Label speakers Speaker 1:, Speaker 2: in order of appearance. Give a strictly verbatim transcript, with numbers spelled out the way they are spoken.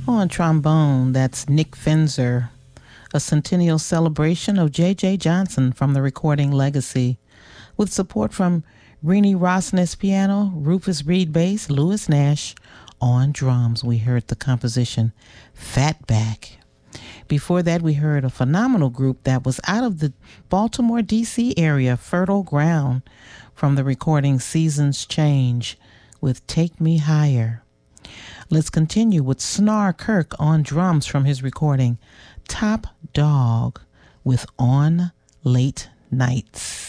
Speaker 1: On trombone, that's Nick Finzer, a centennial celebration of J J. Johnson from the recording Legacy, with support from Renee Rosnes piano, Rufus Reed bass, Lewis Nash on drums. We heard the composition Fatback. Before that, we heard a phenomenal group that was out of the Baltimore, D C area, Fertile Ground, from the recording Seasons Change with Take Me Higher. Let's continue with Snar Kirk on drums from his recording Top Dog with On Late Nights.